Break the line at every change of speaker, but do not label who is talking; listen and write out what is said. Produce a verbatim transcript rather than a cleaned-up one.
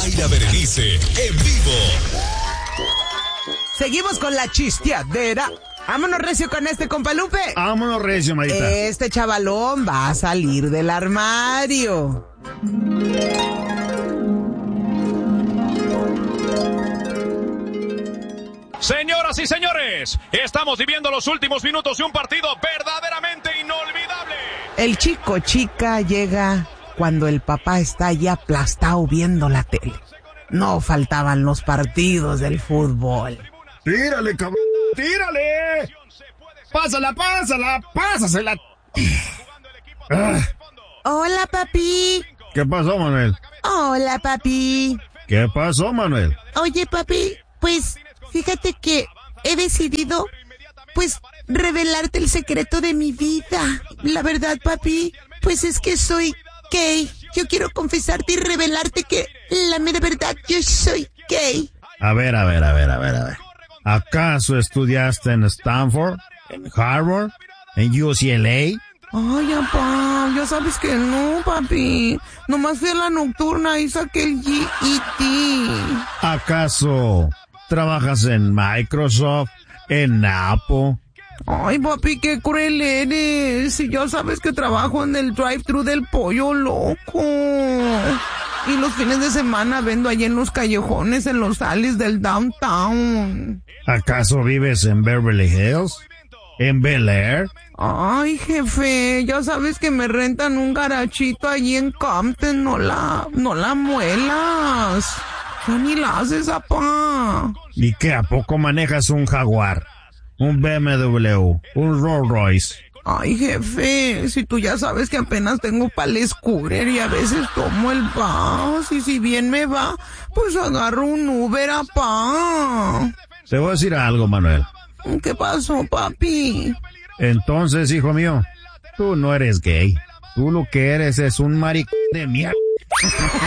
Zaira Berenice, en vivo.
Seguimos con la chisteadera. Vámonos recio con este, compa Lupe.
Vámonos recio, Mayita.
Este chavalón va a salir del armario.
Señoras y señores, estamos viviendo los últimos minutos de un partido verdaderamente inolvidable.
El chico chica llega cuando el papá está ya aplastado viendo la tele. No faltaban los partidos del fútbol.
Tírale, cabrón, tírale. Pásala, pásala, pásasela. Ah.
Hola, papi.
¿Qué pasó, Manuel?
Hola, papi.
¿Qué pasó, Manuel?
Oye, papi, pues fíjate que he decidido, pues, revelarte el secreto de mi vida. La verdad, papi, pues es que soy gay. Yo quiero confesarte y revelarte que la mera verdad, yo soy gay.
A ver, a ver, a ver, a ver, a ver. ¿Acaso estudiaste en Stanford, en Harvard, en U C L A?
Ay, papá, ya sabes que no, papi. Nomás fui a la nocturna y saqué el G E T.
¿Acaso trabajas en Microsoft, en Apple?
Ay, papi, qué cruel eres. Si ya sabes que trabajo en el drive-thru del Pollo Loco. Y los fines de semana vendo allí en los callejones, en los alleys del downtown.
¿Acaso vives en Beverly Hills? ¿En Bel Air?
Ay, jefe, ya sabes que me rentan un garachito allí en Compton. No la, no la muelas. Ya ni la haces, apá.
¿Y qué, a poco manejas un Jaguar, un B M W, un Rolls Royce?
Ay, jefe, si tú ya sabes que apenas tengo para el scooter y a veces tomo el bus, y si bien me va, pues agarro un Uber, apá.
Te voy a decir algo, Manuel.
¿Qué pasó, papi?
Entonces, hijo mío, tú no eres gay. Tú lo que eres es un maricón de mierda.